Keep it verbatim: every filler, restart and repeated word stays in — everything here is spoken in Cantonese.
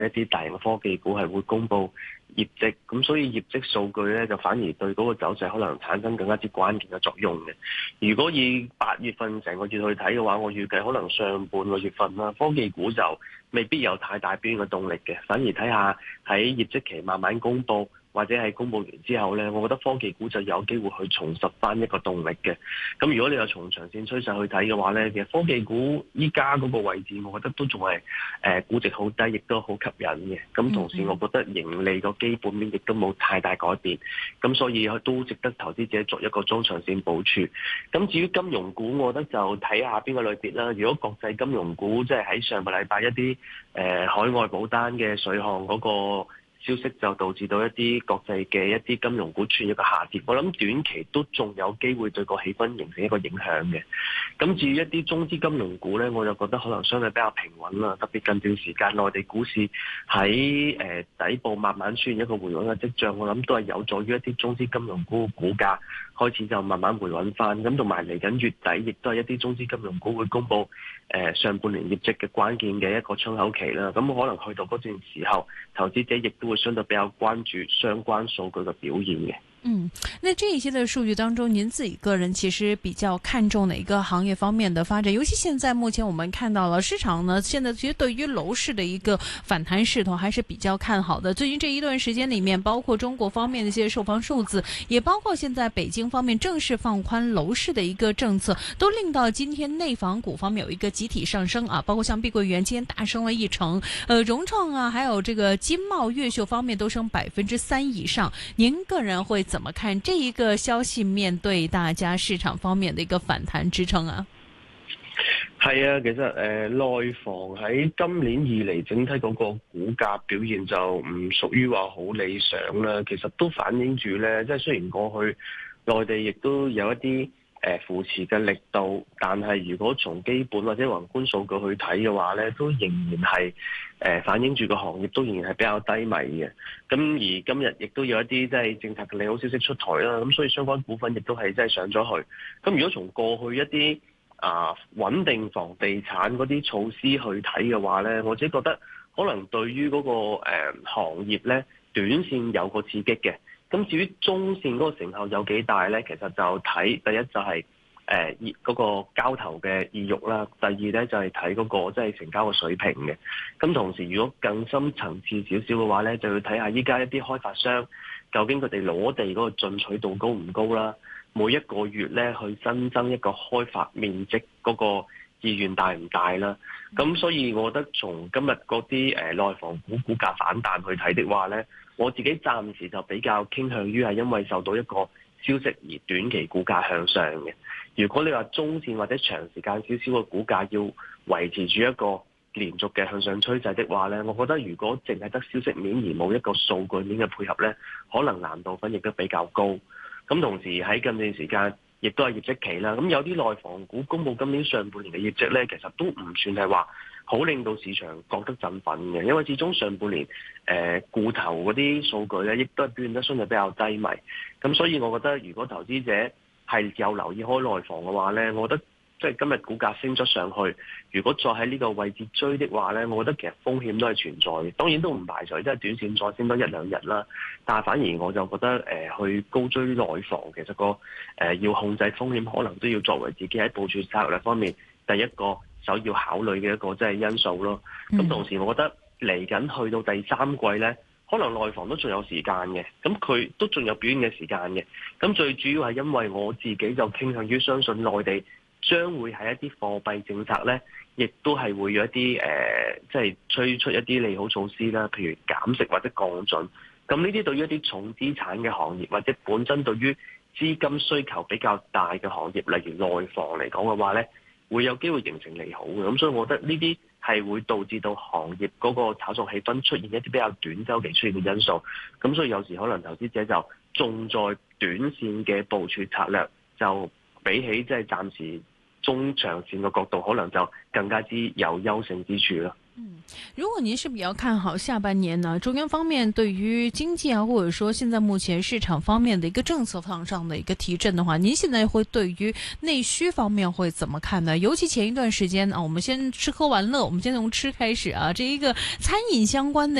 一啲大型嘅科技股係會公布業績，咁所以業績數據咧就反而對嗰個走勢可能產生更加之關鍵嘅作用嘅。如果以八月份成個月去睇嘅話，我預計可能上半個月份啦，科技股就未必有太大表現嘅動力嘅，反而睇下喺業績期慢慢公布，或者係公布完之後呢，我覺得科技股就有機會去重拾翻一個動力嘅。咁如果你有從長線趨勢去睇嘅話呢，其實科技股依家嗰個位置，我覺得都仲係誒估值好低，亦都好吸引嘅。咁同時，我覺得盈利個基本面亦都冇太大改變，咁所以都值得投資者作一個中長線部署。咁至於金融股，我覺得就睇下邊個類別啦。如果國際金融股即係喺上個禮拜一啲誒、呃、海外保單嘅稅項嗰個消息就導致到一啲國際嘅一啲金融股出現一個下跌，我諗短期都仲有機會對個氣氛形成一個影響嘅。咁至於一啲中資金融股呢，我就覺得可能相對比較平穩啦。特別近段時間內地股市喺誒、呃、底部慢慢出現一個回穩嘅跡象，我諗都係有助於一啲中資金融股股價開始就慢慢回穩翻。咁同埋嚟緊月底，亦都係一啲中資金融股會公布誒、呃、上半年業績嘅關鍵嘅一個窗口期啦。咁可能去到嗰段時候，投資者亦都會相對比較關注相關數據嘅表現嘅。 嗯，那這一些的數據當中，您自己個人其實比較看重哪一個行業方面的發展？尤其現在目前我們看到了市場呢，現在其實對於樓市的一個反彈勢頭還是比較看好的。最近這一段時間裏面，包括中國方面的一些售房數字，也包括現在北京方面正式放寬樓市的一個政策，都令到今天內房股方面有一個集體上升啊。包括像碧桂園今天大升了一成，呃，融創啊，還有這個金茂、越秀方面都升百分之三以上。您個人會怎麼看這一個消息面對大家市場方面的一個反彈支撐啊？ 係啊，其實誒、呃、內房喺今年以嚟整體嗰個股價表現就唔屬於話好理想啦。其實都反映住咧，即係雖然過去內地亦都有一啲誒、呃、扶持嘅力度，但係如果從基本或者宏觀數據去睇嘅話咧，都仍然係誒、呃、反映住個行業都仍然係比較低迷嘅。咁而今日亦都有一啲即係政策嘅利好消息出台啦，咁所以相關股份亦都係即係上咗去。咁如果從過去一啲啊穩定房地產嗰啲措施去睇嘅話咧，我自己覺得可能對於嗰、那個誒、呃、行業咧短線有個刺激嘅。咁至於中線嗰個成效有幾大咧，其實就睇第一就係誒業嗰個交投嘅意欲啦，第二咧就係睇嗰個即係成交嘅水平嘅。咁同時如果更深層次少少嘅話咧，就要睇下依家一啲開發商究竟佢哋攞地嗰個進取度高唔高啦，每一個月咧去新增一個開發面積嗰個意願大唔大啦。咁所以我覺得從今日嗰啲誒內房股股價反彈去睇的話咧，我自己暫時就比較傾向於係因為受到一個消息而短期股價向上嘅。如果你話中線或者長時間少少嘅股價要維持住一個連續嘅向上趨勢的話咧，我覺得如果淨係得消息面而冇一個數據面嘅配合咧，可能難度分亦都比較高。咁同時喺近段時間亦都係業績期啦，咁有啲內房股公佈今年上半年嘅業績咧，其實都唔算係話好令到市場覺得振奮嘅，因為始終上半年誒固投嗰啲數據咧，亦都係表現得相對比較低迷。咁所以我覺得如果投資者係有留意開內房嘅話咧，我覺得即係今日股價升咗上去，如果再喺呢個位置追的話咧，我覺得其實風險都係存在嘅。當然都唔排除即係短線再升多一兩日啦，但係反而我就覺得誒、呃、去高追內房，其實個誒、呃、要控制風險，可能都要作為自己喺部署策略方面第一個首要考慮嘅一個即係因素咯。咁同時，我覺得嚟緊去到第三季咧，可能內房都仲有時間嘅，咁佢都仲有表現嘅時間嘅。咁最主要係因為我自己就傾向於相信內地將會喺一啲貨幣政策咧，亦都係會有一啲誒、呃，即係推出一啲利好措施啦，譬如減息或者降準。咁呢啲對於一啲重資產嘅行業，或者本身對於資金需求比較大嘅行業，例如內房嚟講嘅話咧，會有機會形成利好嘅。咁所以我覺得呢啲係會導致到行業嗰個炒作氣氛出現一啲比較短週期出現嘅因素。咁所以有時可能投資者就重在短線嘅部署策略，就比起即係暫時中長線嘅角度，可能就更加之有優勝之處咯。 如果您是比較看好下半年呢，中央方面對於經濟啊，或者說現在目前市場方面的一個政策方上的一個提振的話，您現在會對於內需方面會怎麼看呢？尤其前一段時間啊，我們先吃喝玩樂，我們先從吃開始啊，這一個餐飲相關的